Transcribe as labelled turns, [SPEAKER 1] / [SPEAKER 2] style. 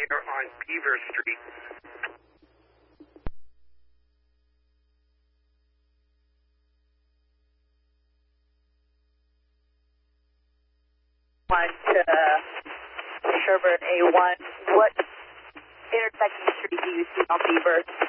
[SPEAKER 1] here on Beaver Street.
[SPEAKER 2] One to Sherburne A1. What intersection street do you see on Beaver?